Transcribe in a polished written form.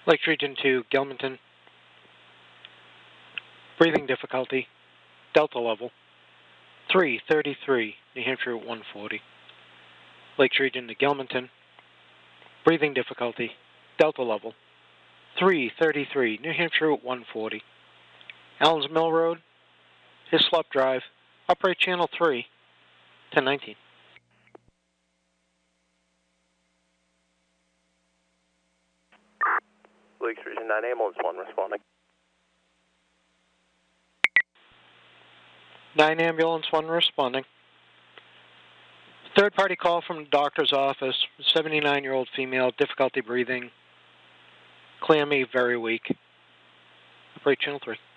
Lakes Region 2, Gilmanton. Breathing difficulty, Delta level. 333, New Hampshire 140. Lakes Region to Gilmanton. Breathing difficulty, Delta level. 333, New Hampshire 140. Allens Mill Road, Hislop Drive, upright channel 3, 1019. Lakes Region 9, ambulance 1 responding. 9 ambulance 1 responding. Third party call from the doctor's office, 79-year-old female, difficulty breathing, clammy, very weak. Upright channel 3.